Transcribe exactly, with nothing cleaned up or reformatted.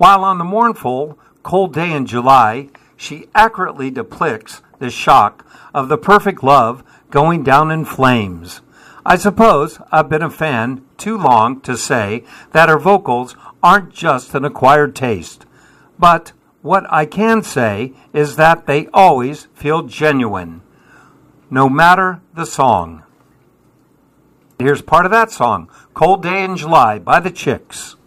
While on the mournful Cold Day in July, she accurately depicts the shock of the perfect love going down in flames. I suppose I've been a fan too long to say that her vocals aren't just an acquired taste, but what I can say is that they always feel genuine, no matter the song. Here's part of that song, Cold Day in July by the Chicks.